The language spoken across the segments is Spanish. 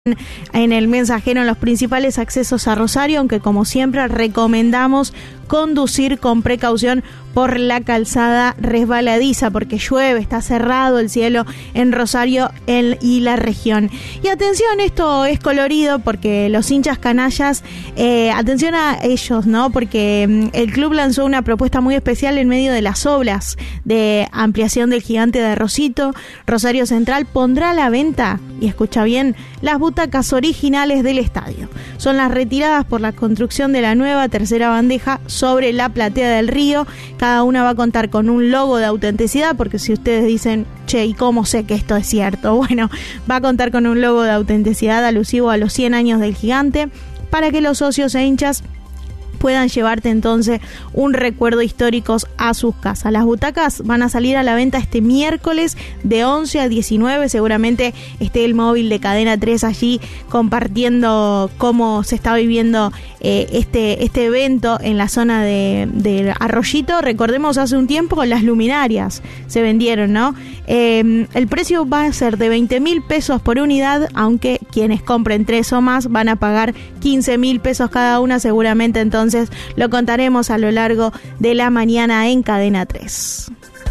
en el mensajero en los principales accesos a Rosario, aunque como siempre recomendamos conducir con precaución por la calzada resbaladiza porque llueve, está cerrado el cielo en Rosario y la región. Y atención, esto es colorido porque los hinchas canallas, atención a ellos, ¿no? Porque el club lanzó una propuesta muy especial en medio de las obras de ampliación del gigante de Rosito. Rosario Central pondrá a la venta, y escucha bien, las butacas originales del estadio. Son las retiradas por la construcción de la nueva tercera bandeja sobre la platea del río. Cada una va a contar con un logo de autenticidad, porque si ustedes dicen, che, ¿y cómo sé que esto es cierto? Bueno, va a contar con un logo de autenticidad alusivo a los 100 años del gigante, para que los socios e hinchas puedan llevarte entonces un recuerdo histórico a sus casas. Las butacas van a salir a la venta este miércoles de 11 a 19. Seguramente esté el móvil de Cadena 3 allí compartiendo cómo se está viviendo este evento en la zona de Arroyito. Recordemos, hace un tiempo las luminarias se vendieron, ¿no? El precio va a ser de 20.000 pesos por unidad, aunque quienes compren 3 o más van a pagar 15.000 pesos cada una. Seguramente entonces lo contaremos a lo largo de la mañana en Cadena 3.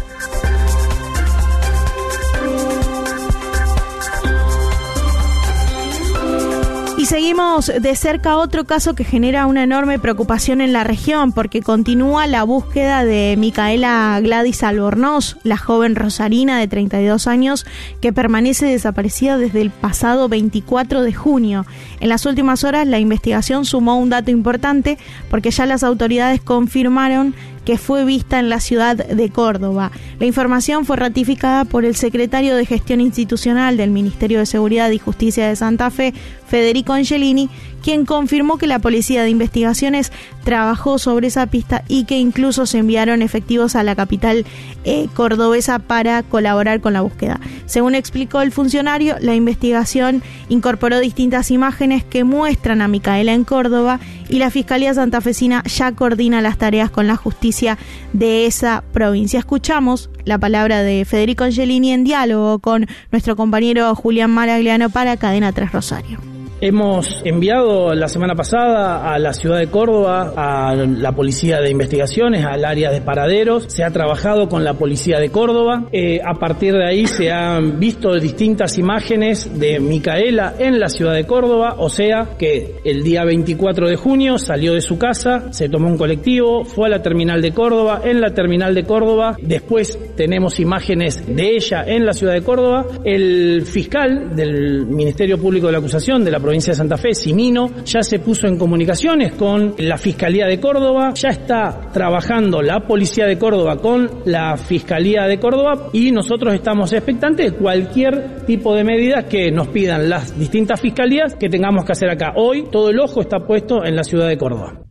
Y seguimos de cerca otro caso que genera una enorme preocupación en la región, porque continúa la búsqueda de Micaela Gladys Albornoz, la joven rosarina de 32 años que permanece desaparecida desde el pasado 24 de junio. En las últimas horas la investigación sumó un dato importante, porque ya las autoridades confirmaron que fue vista en la ciudad de Córdoba. La información fue ratificada por el secretario de Gestión Institucional del Ministerio de Seguridad y Justicia de Santa Fe, Federico Angelini, quien confirmó que la Policía de Investigaciones trabajó sobre esa pista y que incluso se enviaron efectivos a la capital cordobesa para colaborar con la búsqueda. Según explicó el funcionario, la investigación incorporó distintas imágenes que muestran a Micaela en Córdoba y la Fiscalía Santafesina ya coordina las tareas con la justicia de esa provincia. Escuchamos la palabra de Federico Angelini en diálogo con nuestro compañero Julián Maragliano para Cadena 3 Rosario. Hemos enviado la semana pasada a la ciudad de Córdoba a la Policía de Investigaciones, al área de paraderos. Se ha trabajado con la Policía de Córdoba. A partir de ahí se han visto distintas imágenes de Micaela en la ciudad de Córdoba. O sea que el día 24 de junio salió de su casa, se tomó un colectivo, fue a la terminal de Córdoba. En la terminal de Córdoba, después tenemos imágenes de ella en la ciudad de Córdoba. El fiscal del Ministerio Público de la Acusación de la provincia de Santa Fe, Simino, ya se puso en comunicaciones con la Fiscalía de Córdoba, ya está trabajando la Policía de Córdoba con la Fiscalía de Córdoba y nosotros estamos expectantes de cualquier tipo de medida que nos pidan las distintas fiscalías que tengamos que hacer acá. Hoy todo el ojo está puesto en la ciudad de Córdoba.